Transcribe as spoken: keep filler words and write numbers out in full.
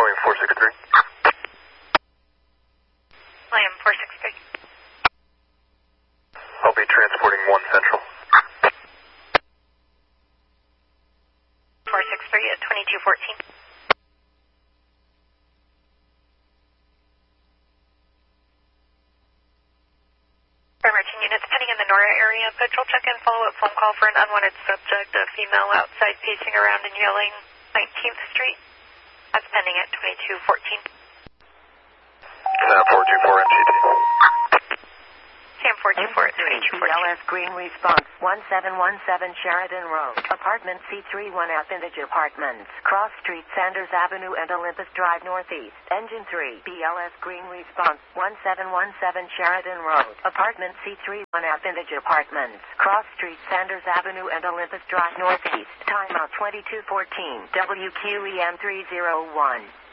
William four six three. William four six three. I'll be transporting one Central. four six three at twenty-two fourteen. Emerging units pending in the Nora area. Patrol check-in, follow-up phone call for an unwanted subject, a female outside pacing around and yelling nineteenth Street. That's pending at twenty-two fourteen. Sam four two four M G T. Sam four two four at twenty-two fourteen. B L S Green Response, one seven one seven Sheridan Road, Apartment C thirty-one Appendage Apartments, Cross Street, Sanders Avenue and Olympus Drive Northeast. Engine three, B L S Green Response, one seven one seven Sheridan Road, Apartment C thirty-one Appendage Apartments, Cross Street, Sanders Avenue and Olympus Drive Northeast. Timeout twenty-two fourteen, W Q E M three oh one.